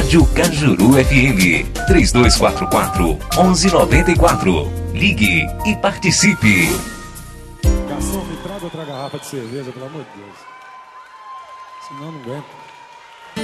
Rádio Cajuru FM 3244-1194. Ligue e participe. Garçom, me traga outra garrafa de cerveja, pelo amor de Deus. Senão não aguento.